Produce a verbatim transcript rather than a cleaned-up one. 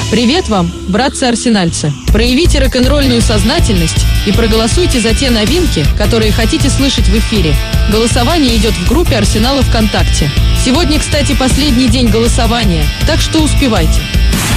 Привет вам, братцы-арсенальцы! Проявите рок-н-ролльную сознательность и проголосуйте за те новинки, которые хотите слышать в эфире. Голосование идет в группе Арсенала ВКонтакте. Сегодня, кстати, последний день голосования, так что успевайте.